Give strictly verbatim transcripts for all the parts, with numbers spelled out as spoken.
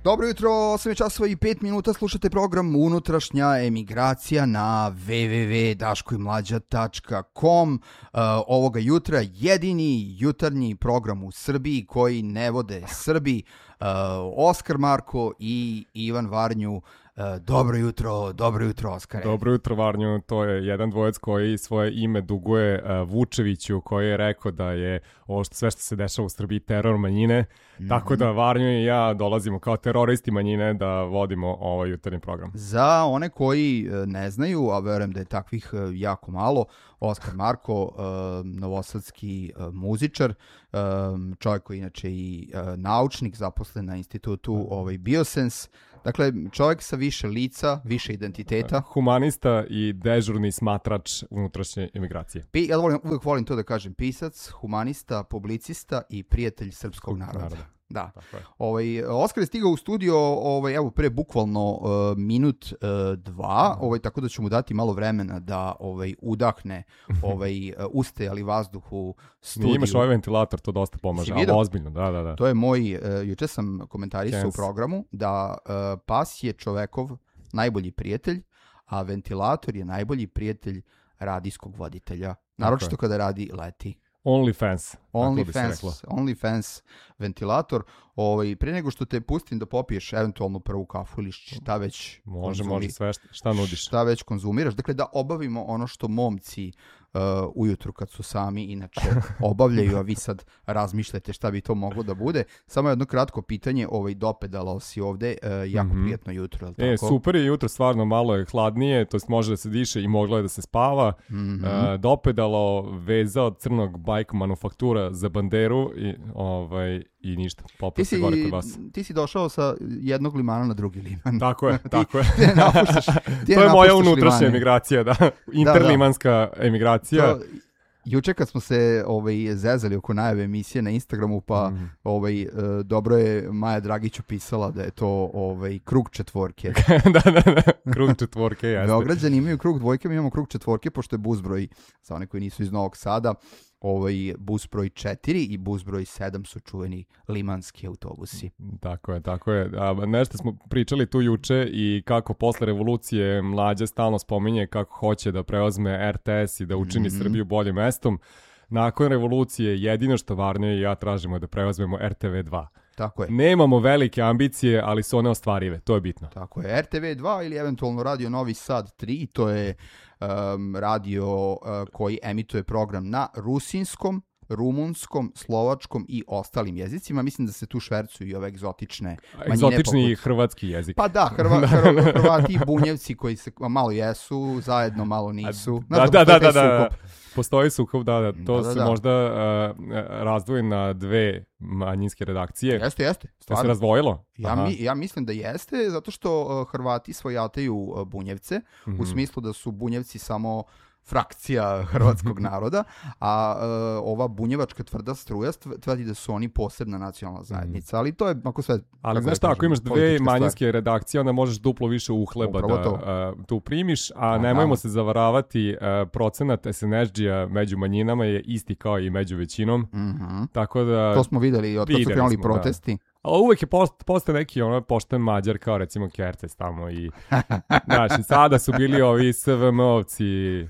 Dobro jutro, osam časova i pet minuta, slušate program Unutrašnja emigracija na w w w tačka daško i mlađa tačka com. Uh, ovoga jutra jedini jutarnji program u Srbiji koji ne vode Srbi, uh, Oskar Marko i Ivan Varnju. Uh, dobro jutro, dobro jutro, Oskare. Dobro jutro, Varnju, to je jedan dvojec koji svoje ime duguje uh, Vučeviću, koji je rekao da je ovo što, sve što se dešava u Srbiji teror manjine, mm-hmm. tako da Varnju i ja dolazimo kao teroristi manjine da vodimo ovaj jutarnji program. Za one koji uh, ne znaju, a verujem da je takvih uh, jako malo, Oskar Marko, uh, novosadski uh, muzičar, um, čovjek koji inače i uh, naučnik, zaposlen na institutu ovaj, Biosens. Dakle, čovjek sa više lica, više identiteta. Humanista i dežurni smatrač unutrašnje emigracije. Pi, ja volim, uvijek volim to da kažem, pisac, humanista, publicista i prijatelj srpskog naroda. naroda. Da. Ovaj, Oskar je stigao u studio ovaj, evo, pre bukvalno uh, minut uh, dva, ovaj, tako da ću mu dati malo vremena da ovaj, udahne ovaj, uh, ustajali vazduh u studiju. Nije imaš ovaj ventilator, to dosta pomaže, ali ozbiljno. Da, da, da. To je moj, uh, juče sam komentarisao u programu da uh, pas je čovekov najbolji prijatelj, a ventilator je najbolji prijatelj radijskog voditelja. Naročito kada radi leti. OnlyFans. OnlyFans, OnlyFans ventilator. Ovaj, prije nego što te pustim da popiješ eventualno prvu kafu ili šta već može, može sve šta, šta nudiš. Šta već konzumiraš. Dakle, da obavimo ono što momci uh, ujutru kad su sami inače obavljaju, a vi sad razmišljate šta bi to moglo da bude. Samo jedno kratko pitanje, ovaj, dopedalao si ovde, uh, jako mm-hmm. prijetno jutro, je li e, tako? Super je jutro, stvarno malo je hladnije, to jest može da se diše i moglo je da se spava. Mm-hmm. Uh, dopedalo, vezao crnog bajk manufaktura za banderu i ovaj i ništa, popao se gore kod vas. Ti si došao sa jednog limana na drugi liman. Tako je, tako je. Ti napuštaš, ti to je moja unutrašnja emigracija, da. Interlimanska da, da. emigracija. To, juče kad smo se ovaj, zezali oko najave emisije na Instagramu, pa mm. ovaj, dobro je Maja Dragić opisala da je to ovaj, krug četvorke. da, da, da, krug četvorke, jasno. Beograđani imaju krug dvojke, mi imamo krug četvorke, pošto je bus broj, za one koji nisu iz Novog Sada, ovaj bus broj četiri i bus broj sedam su čuveni limanski autobusi. Tako je, tako je. A nešto smo pričali tu juče i kako posle revolucije Mlađa stalno spominje kako hoće da preozme er te es i da učini mm-hmm. Srbiju boljim mestom. Nakon revolucije jedino što Varnja i ja tražimo je da preozmemo er te ve dva. Tako je. Nemamo velike ambicije, ali su one ostvarive, to je bitno. Tako je, er te ve dva ili eventualno Radio Novi Sad tri, to je um, radio uh, koji emituje program na rusinskom, rumunskom, slovačkom i ostalim jezicima. Mislim da se tu švercuju i ove egzotične manjine. Egzotični poput... hrvatski jezik. Pa da, Hrva, Hrva, Hrvati i Bunjevci koji se malo jesu, zajedno malo nisu. Da, da, da, da, da. Postoji sukob, da, da, to da, da, se da. možda uh, razdvoji na dve manjinske redakcije. Jeste, jeste. To se razdvojilo? Ja, mi, ja mislim da jeste, zato što uh, Hrvati svojataju uh, Bunjevce, mm-hmm. u smislu da su Bunjevci samo frakcija hrvatskog naroda, a uh, ova bunjevačka tvrda struja tvrdi da su oni posebna nacionalna zajednica, ali to je ako sve... Ali znaš šta, ako imaš dve manjinske stvar. redakcije, onda možeš duplo više uhleba Upravo da uh, tu primiš, a, a nemojmo da. se zavaravati, uh, procenat es en es đija među manjinama je isti kao i među većinom, mm-hmm. tako da... To smo videli od kad su krenuli protesti. Da. Ali uvek je post, postoje neki ono pošten Mađar kao recimo Kertes tamo i znaš, i sada su bili ovi es ve em-ovci i,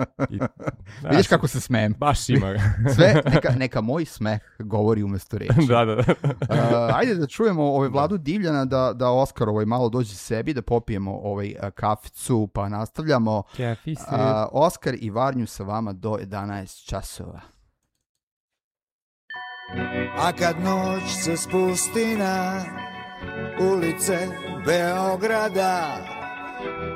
znaš, vidiš kako se smejem. Baš ima. Sve, neka, neka moj smeh govori umjesto reči. da, da, da. uh, ajde da čujemo ovaj Vladu Divljana, da, da Oskar ovaj malo dođe sebi, da popijemo ovaj uh, kaficu, pa nastavljamo. Kaficu. Uh, Oskar i Varnju sa vama do jedanaest časova. A kad noć se spusti na ulice Beograda,